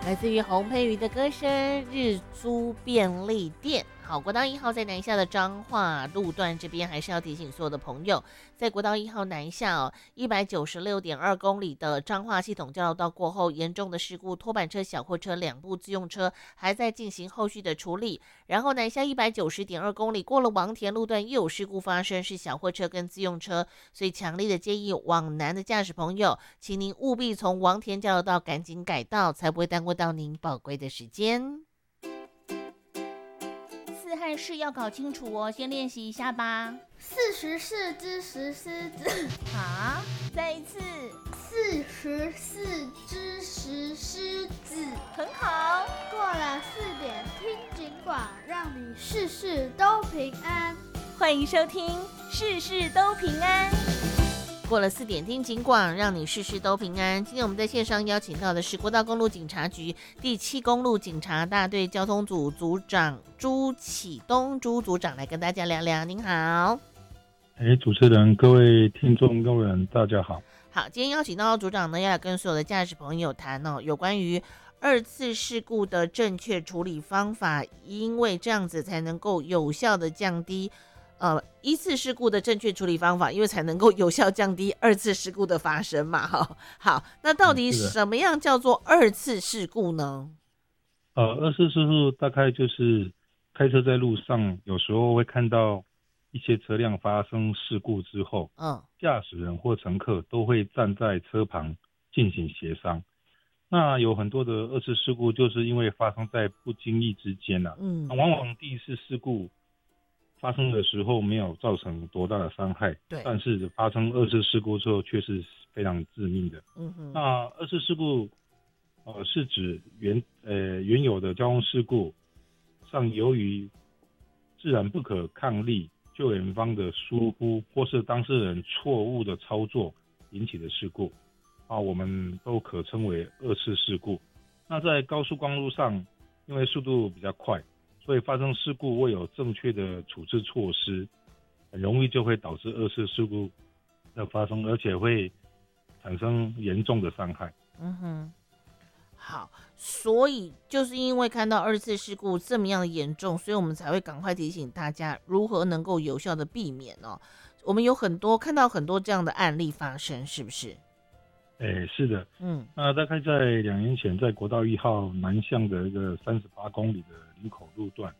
来自于洪佩瑜的歌声《日租便利店》。好，国道1号在南下的彰化路段这边，还是要提醒所有的朋友，在国道1号南下196.2公里的彰化系统交流道过后，严重的事故，拖板车、小货车2部自用车还在进行后续的处理。然后南下190.2公里，过了王田路段又有事故发生，是小货车跟自用车，所以强烈的建议往南的驾驶朋友，请您务必从王田交流道赶紧改道，才不会耽误到您宝贵的时间。 四和式要搞清楚哦，先练习一下吧。 44只石狮子啊，再一次。 44只石狮子， 很好。 过了4点听警广，让你事事都平安。 欢迎收听事事都平安。 过了4点听警广，让你事事都平安。今天我们在线上邀请到的是国道公路警察局第7公路警察大队交通组组长朱启东朱组长来跟大家聊聊。您好。 主持人、各位听众、各位人，大家好。 好，今天邀请到组长呢，要来跟所有的驾驶朋友谈有关于2次事故的正确处理方法，因为这样子才能够有效的降低1次事故的正确处理方法，因为才能够有效降低2次事故的发生嘛。好，那到底什么样叫做2次事故呢 ？2次事故大概就是开车在路上，有时候会看到一些车辆发生事故之后，驾驶人或乘客都会站在车旁进行协商。那有很多的2次事故就是因为发生在不经意之间往往第一次事故发生的时候没有造成多大的伤害，但是发生2次事故之后却是非常致命的。那2次事故是指原有的交通事故上由于自然不可抗力、救援方的疏忽或是当事人错误的操作引起的事故我们都可称为2次事故。那在高速公路上，因为速度比较快，所以发生事故未有正确的处置措施，很容易就会导致2次事故的发生，而且会产生严重的伤害。 好，所以就是因为看到2次事故这么样的严重，所以我们才会赶快提醒大家如何能够有效的避免我们有看到很多这样的案例发生，是不是？ 是的。那大概在2年前，在国道1号南向的一个38公里的林口路段，